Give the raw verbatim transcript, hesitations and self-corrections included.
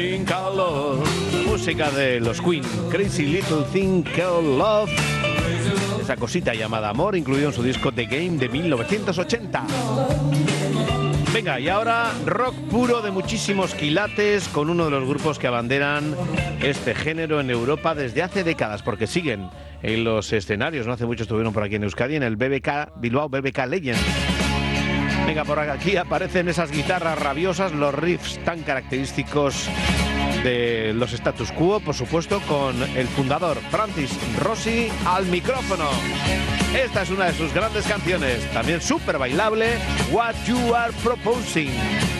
Thing Called Love. Música de los Queen. Crazy Little Thing Called Love. Esa cosita llamada amor, incluido en su disco The Game de mil novecientos ochenta. Venga, y ahora rock puro de muchísimos quilates con uno de los grupos que abanderan este género en Europa desde hace décadas, porque siguen en los escenarios. No hace mucho estuvieron por aquí en Euskadi, en el B B K Bilbao B B K Legends. Venga, por aquí aparecen esas guitarras rabiosas, los riffs tan característicos de los Status Quo, por supuesto, con el fundador Francis Rossi al micrófono. Esta es una de sus grandes canciones, también súper bailable, What You Are Proposing.